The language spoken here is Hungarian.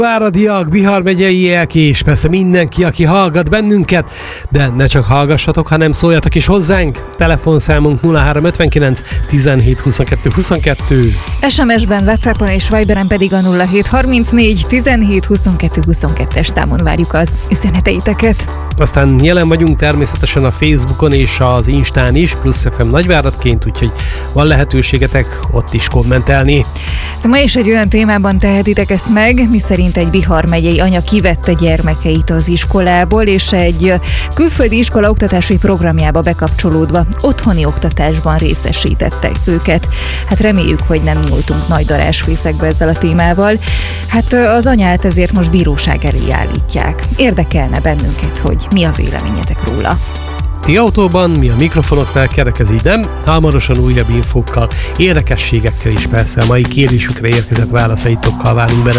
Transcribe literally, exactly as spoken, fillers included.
Váradiak, Bihar megyeiek, és persze mindenki, aki hallgat bennünket, de ne csak hallgassatok, hanem szóljatok is hozzánk. Telefonszámunk nulla három ötvenkilenc tizenhét huszonkettő huszonkettő. es em es-ben, WhatsAppon és Viberen pedig a nulla hét harmincnégy tizenhét huszonkettő huszonkettes számon várjuk az üzeneteiteket. Aztán jelen vagyunk természetesen a Facebookon és az Instán is, plusz ef em Nagyváradként, úgyhogy van lehetőségetek ott is kommentelni. Ma is egy olyan témában tehetitek ezt meg, miszerint egy Bihar megyei anya kivette gyermekeit az iskolából, és egy külföldi iskola oktatási programjába bekapcsolódva otthoni oktatásban részesítettek őket. Hát reméljük, hogy nem nyúltunk nagy darásfészekbe ezzel a témával. Hát az anyát ezért most bíróság elé állítják. Érdekelne bennünket, hogy mi a véleményetek róla. Ti autóban, mi a mikrofonoknál kerekez így, nem? Hamarosan újabb infókkal, érdekességekkel is persze a mai kérésükre érkezett válaszaitokkal válunk bele.